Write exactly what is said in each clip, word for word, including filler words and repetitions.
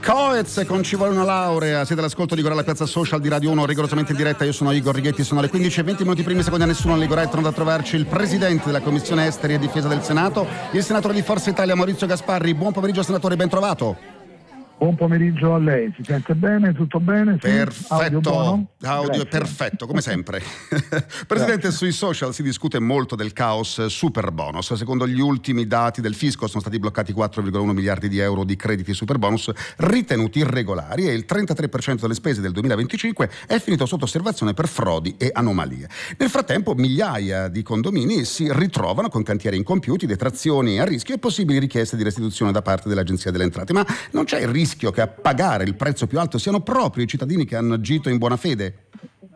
Coez con Ci vuole una laurea. Siete all'ascolto di Gorilla Piazza Social di Radio uno, rigorosamente in diretta. Io sono Igor Righetti, sono le quindici e venti minuti primi secondi a nessuno. Legorà è tornato a trovarci il presidente della Commissione Esteri e Difesa del Senato, il senatore di Forza Italia Maurizio Gasparri. Buon pomeriggio senatore, ben trovato. Buon pomeriggio a lei, si sente bene? Tutto bene? Sì? Perfetto, Audio, buono? audio è perfetto, come sempre. Presidente, Grazie. Sui social si discute molto del caos super bonus. Secondo gli ultimi dati del fisco sono stati bloccati quattro virgola uno miliardi di euro di crediti super bonus ritenuti irregolari e il trentatré per cento delle spese del duemilaventicinque è finito sotto osservazione per frodi e anomalie. Nel frattempo migliaia di condomini si ritrovano con cantieri incompiuti, detrazioni a rischio e possibili richieste di restituzione da parte dell'Agenzia delle Entrate. Ma non c'è il rischio che a pagare il prezzo più alto siano proprio i cittadini che hanno agito in buona fede?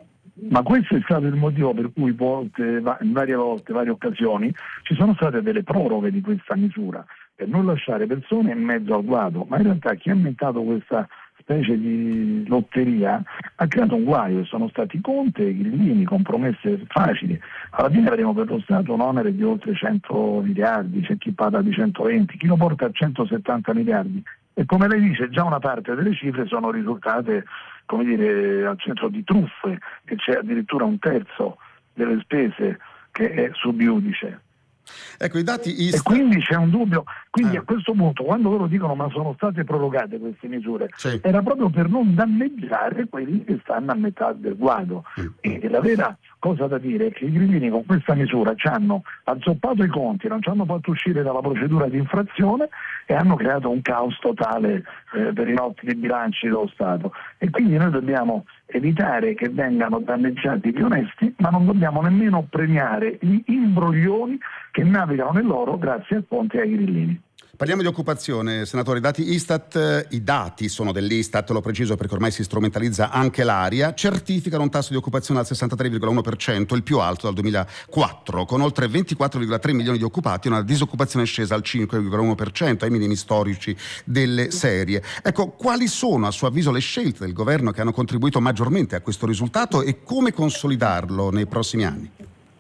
Ma questo è stato il motivo per cui volte, in varie volte, varie occasioni, ci sono state delle proroghe di questa misura, per non lasciare persone in mezzo al guado. Ma in realtà chi ha inventato questa specie di lotteria ha creato un guaio. Sono stati Conte, Grillini, compromesse facili. Alla fine avremo per lo Stato un onere di oltre cento miliardi, c'è chi parla di centoventi, chi lo porta a centosettanta miliardi. E come lei dice, già una parte delle cifre sono risultate, come dire, al centro di truffe, che c'è addirittura un terzo delle spese che è sub iudice. Ecco, i dati Istat... E quindi c'è un dubbio. Quindi ah. a questo punto, quando loro dicono ma sono state prorogate queste misure, sì. era proprio per non danneggiare quelli che stanno a metà del guado. Mm. E la vera cosa da dire è che i grillini con questa misura ci hanno azzoppato i conti, non ci hanno fatto uscire dalla procedura di infrazione e hanno creato un caos totale eh, per i nostri bilanci dello Stato. E quindi noi dobbiamo evitare che vengano danneggiati gli onesti, ma non dobbiamo nemmeno premiare gli imbroglioni che navigano nell'oro grazie al Ponte e ai grillini. Parliamo di occupazione, senatore. Dati Istat, i dati sono dell'Istat, lo preciso perché ormai si strumentalizza anche l'aria, certificano un tasso di occupazione al sessantatré virgola uno per cento, il più alto dal duemilaquattro, con oltre ventiquattro virgola tre milioni di occupati, una disoccupazione scesa al cinque virgola uno per cento, ai minimi storici delle serie. Ecco, quali sono a suo avviso le scelte del governo che hanno contribuito maggiormente a questo risultato e come consolidarlo nei prossimi anni?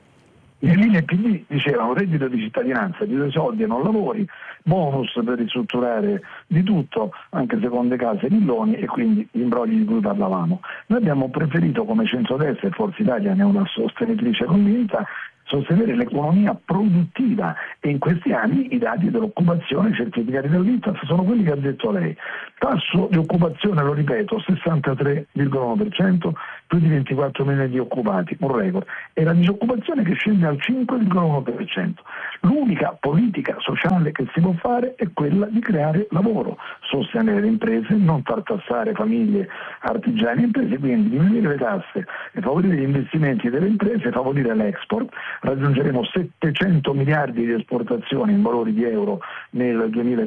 Le linee P D dicevano reddito di cittadinanza, ti do i soldi e non lavori, bonus per ristrutturare di tutto, anche seconde case, villoni e quindi gli imbrogli di cui parlavamo. Noi abbiamo preferito come centrodestra, e Forza Italia ne è una sostenitrice convinta, sostenere l'economia produttiva e in questi anni i dati dell'occupazione certificati dall'Istat sono quelli che ha detto lei. Tasso di occupazione, lo ripeto, sessantatré virgola uno per cento, più di ventiquattro milioni di occupati, un record. E la disoccupazione che scende al cinque virgola uno per cento. L'unica politica sociale che si può fare è quella di creare lavoro, sostenere le imprese, non far tassare famiglie, artigiani e imprese, quindi diminuire le tasse e favorire gli investimenti delle imprese, favorire l'export. Raggiungeremo settecento miliardi di esportazioni in valori di euro nel duemilaventicinque